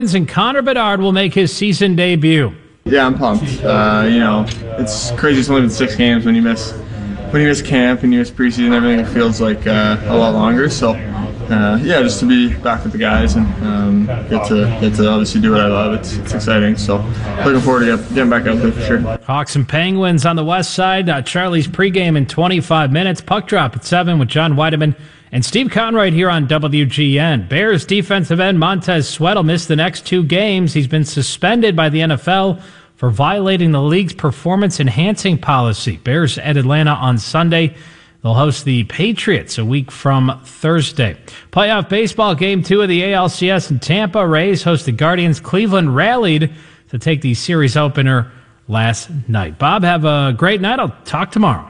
And Connor Bedard will make his season debut. Yeah, I'm pumped. It's crazy. It's only been 6 games. When you miss camp and you miss preseason, everything feels like a lot longer. So, just to be back with the guys and get to obviously do what I love. It's exciting. So, looking forward to getting back out there for sure. Hawks and Penguins on the west side. Charlie's pregame in 25 minutes. Puck drop at 7 with John Weideman and Steve Conroy here on WGN. Bears defensive end Montez Sweat will miss the next 2 games. He's been suspended by the NFL for violating the league's performance-enhancing policy. Bears at Atlanta on Sunday. They'll host the Patriots a week from Thursday. Playoff baseball game 2 of the ALCS in Tampa. Rays host the Guardians. Cleveland rallied to take the series opener last night. Bob, have a great night. I'll talk tomorrow.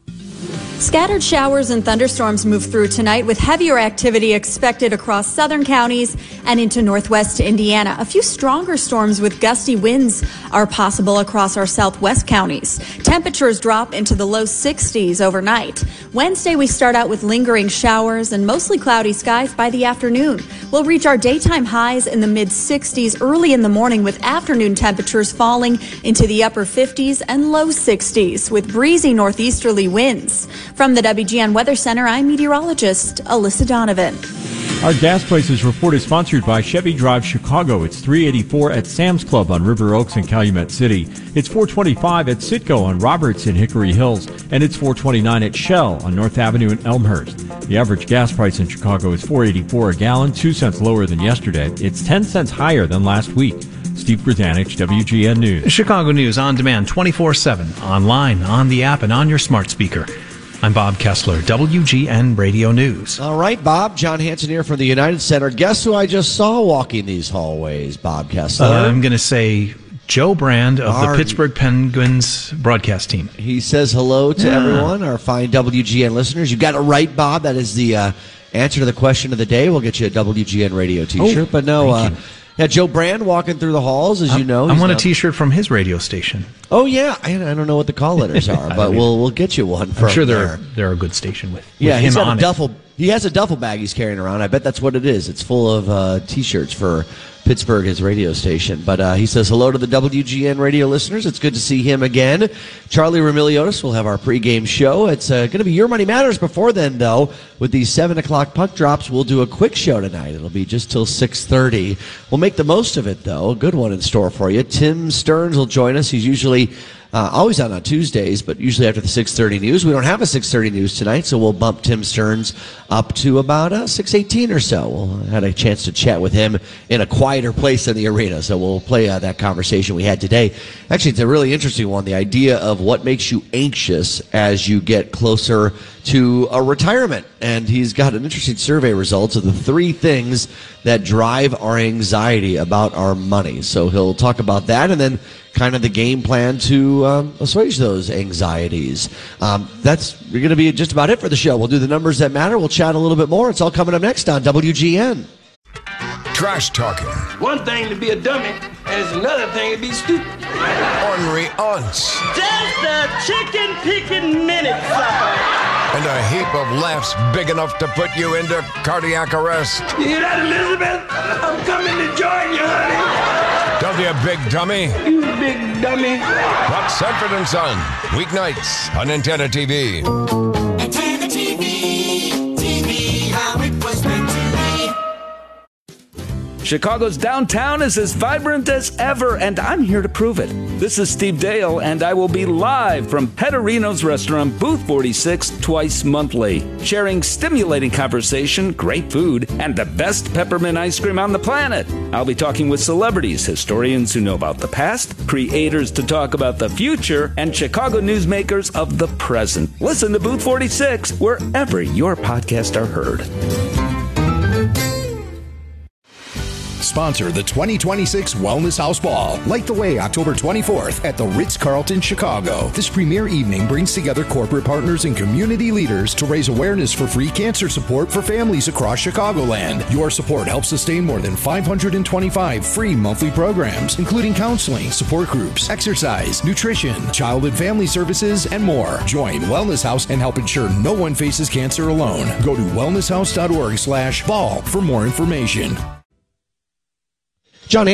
Scattered showers and thunderstorms move through tonight with heavier activity expected across southern counties and into northwest Indiana. A few stronger storms with gusty winds are possible across our southwest counties. Temperatures drop into the low 60s overnight. Wednesday, we start out with lingering showers and mostly cloudy skies by the afternoon. We'll reach our daytime highs in the mid 60s early in the morning with afternoon temperatures falling into the upper 50s and low 60s with breezy northeasterly winds. From the WGN Weather Center, I'm meteorologist Alyssa Donovan. Our gas prices report is sponsored by Chevy Drive Chicago. It's $3.84 at Sam's Club on River Oaks and Calumet City. It's $4.25 at Citgo on Roberts and Hickory Hills. And it's $4.29 at Shell on North Avenue in Elmhurst. The average gas price in Chicago is $4.84 a gallon, 2 cents lower than yesterday. It's 10 cents higher than last week. Steve Grzanich, WGN News. Chicago News on demand 24/7, online, on the app, and on your smart speaker. I'm Bob Kessler, WGN Radio News. All right, Bob. John Hanson here from the United Center. Guess who I just saw walking these hallways, Bob Kessler? I'm going to say Joe Brand of the Pittsburgh Penguins broadcast team. He says hello to everyone, our fine WGN listeners. You got it right, Bob. That is the answer to the question of the day. We'll get you a WGN Radio t-shirt. But no, Joe Brand walking through the halls, as you know. I want a t-shirt from his radio station. Oh, yeah. I don't know what the call letters are, but we'll get you one from I'm sure they're a good station with he's him got on a duffel. He has a duffel bag he's carrying around. I bet that's what it is. It's full of T-shirts for Pittsburgh, his radio station. But he says hello to the WGN radio listeners. It's good to see him again. Charlie Remiliotis will have our pregame show. It's going to be Your Money Matters before then, though. With these 7 o'clock puck drops, we'll do a quick show tonight. It'll be just till 6:30. We'll make the most of it, though. A good one in store for you. Tim Stearns will join us. He's usually always on Tuesdays, but usually after the 6:30 news. We don't have a 6:30 news tonight, so we'll bump Tim Stearns up to about 6:18 or so. We'll had a chance to chat with him in a quieter place in the arena, so we'll play that conversation we had today. Actually, it's a really interesting one, the idea of what makes you anxious as you get closer to a retirement. And he's got an interesting survey results of the 3 things that drive our anxiety about our money. So he'll talk about that and then kind of the game plan to assuage those anxieties. That's going to be just about it for the show. We'll do the numbers that matter. We'll chat a little bit more. It's all coming up next on WGN. Trash talking. One thing to be a dummy, and it's another thing to be stupid. Ornery aunts. Just a chicken picking minute, and a heap of laughs big enough to put you into cardiac arrest. You hear that, Elizabeth? I'm coming to join you, honey. Don't you, big dummy? You big dummy. Watch Sanford and Son, weeknights on Antenna TV. Antenna TV, TV, how it was meant to be. Chicago's downtown is as vibrant as ever, and I'm here to prove it. This is Steve Dale, and I will be live from Petterino's Restaurant, Booth 46, twice monthly, sharing stimulating conversation, great food, and the best peppermint ice cream on the planet. I'll be talking with celebrities, historians who know about the past, creators to talk about the future, and Chicago newsmakers of the present. Listen to Booth 46 wherever your podcasts are heard. Sponsor the 2026 Wellness House Ball. Light the way October 24th at the Ritz-Carlton, Chicago. This premier evening brings together corporate partners and community leaders to raise awareness for free cancer support for families across Chicagoland. Your support helps sustain more than 525 free monthly programs, including counseling, support groups, exercise, nutrition, child and family services, and more. Join Wellness House and help ensure no one faces cancer alone. Go to wellnesshouse.org/ball for more information. John